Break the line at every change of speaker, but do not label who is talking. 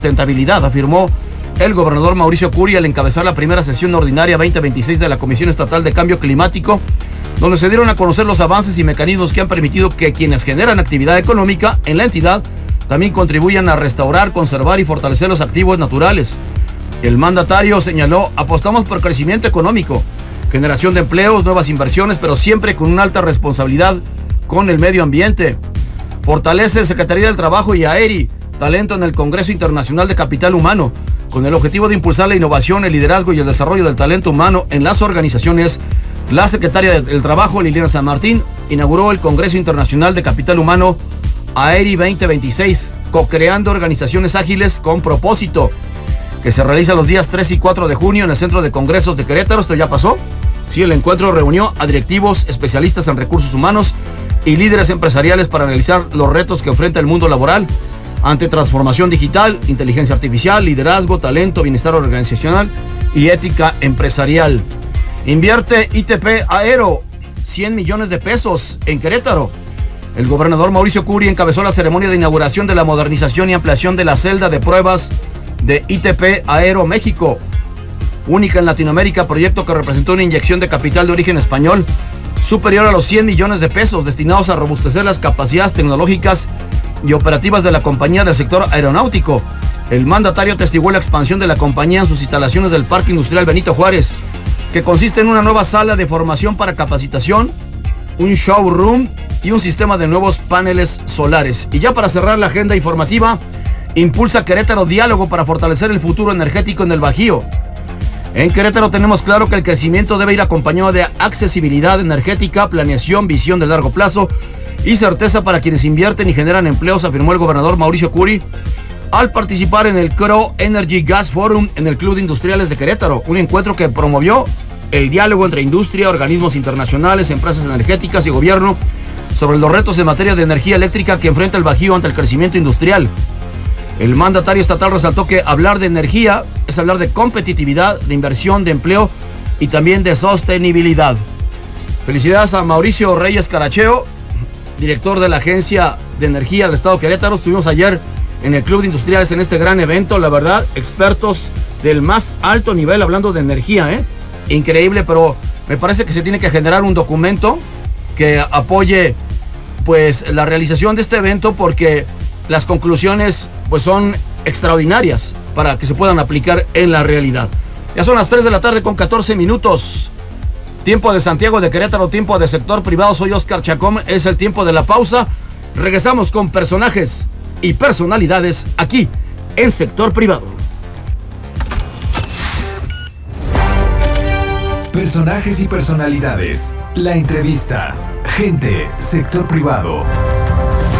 sustentabilidad, afirmó el gobernador Mauricio Curi al encabezar la primera sesión ordinaria 2026 de la Comisión Estatal de Cambio Climático, donde se dieron a conocer los avances y mecanismos que han permitido que quienes generan actividad económica en la entidad también contribuyan a restaurar, conservar y fortalecer los activos naturales. El mandatario señaló: apostamos por crecimiento económico, generación de empleos, nuevas inversiones, pero siempre con una alta responsabilidad con el medio ambiente. Fortalece Secretaría del Trabajo y AERI, talento en el Congreso Internacional de Capital Humano. Con el objetivo de impulsar la innovación, el liderazgo y el desarrollo del talento humano en las organizaciones, la secretaria del Trabajo, Liliana San Martín, inauguró el Congreso Internacional de Capital Humano AERI 2026, co-creando organizaciones ágiles con propósito, que se realiza los días 3 y 4 de junio en el Centro de Congresos de Querétaro. Esto ya pasó. Sí, el encuentro reunió a directivos, especialistas en recursos humanos y líderes empresariales para analizar los retos que enfrenta el mundo laboral ante transformación digital, inteligencia artificial, liderazgo, talento, bienestar organizacional y ética empresarial. Invierte ITP Aero 100 millones de pesos en Querétaro. El gobernador Mauricio Curi encabezó la ceremonia de inauguración de la modernización y ampliación de la celda de pruebas de ITP Aero México, única en Latinoamérica, proyecto que representó una inyección de capital de origen español superior a los 100 millones de pesos destinados a robustecer las capacidades tecnológicas y operativas de la compañía del sector aeronáutico. El mandatario atestiguó la expansión de la compañía en sus instalaciones del Parque Industrial Benito Juárez, que consiste en una nueva sala de formación para capacitación, un showroom y un sistema de nuevos paneles solares. Y ya para cerrar la agenda informativa, impulsa Querétaro diálogo para fortalecer el futuro energético en el Bajío. En Querétaro tenemos claro que el crecimiento debe ir acompañado de accesibilidad energética, planeación, visión de largo plazo y certeza para quienes invierten y generan empleos, afirmó el gobernador Mauricio Curi al participar en el CRO Energy Gas Forum en el Club de Industriales de Querétaro, un encuentro que promovió el diálogo entre industria, organismos internacionales, empresas energéticas y gobierno sobre los retos en materia de energía eléctrica que enfrenta el Bajío ante el crecimiento industrial. El mandatario estatal resaltó que hablar de energía es hablar de competitividad, de inversión, de empleo y también de sostenibilidad. Felicidades a Mauricio Reyes Caracheo, director de la Agencia de Energía del Estado de Querétaro. Estuvimos ayer en el Club de Industriales en este gran evento, la verdad, expertos del más alto nivel hablando de energía, increíble, pero me parece que se tiene que generar un documento que apoye pues la realización de este evento, porque las conclusiones pues son extraordinarias para que se puedan aplicar en la realidad. Ya son las 3 de la tarde con 14 minutos. Tiempo de Santiago de Querétaro, tiempo de sector privado. Soy Oscar Chacón, es el tiempo de la pausa. Regresamos con personajes y personalidades aquí en sector privado.
Personajes y personalidades. La entrevista. Gente, sector privado.